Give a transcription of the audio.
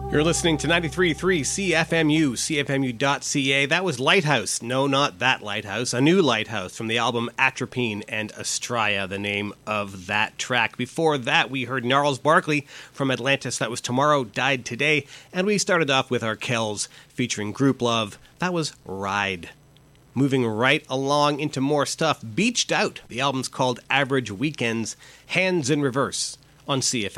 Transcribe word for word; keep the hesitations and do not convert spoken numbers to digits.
You're listening to ninety-three point three C F M U, C F M U dot C A. That was Lighthouse. No, not that Lighthouse. A new Lighthouse from the album Atropine and Astraea, the name of that track. Before that, we heard Gnarls Barkley from Atlantis. That was Tomorrow Died Today. And we started off with our Kells featuring Group Love. That was Ride. Moving right along into more stuff. Beached Out. The album's called Average Weekends. Hands in Reverse on C F M.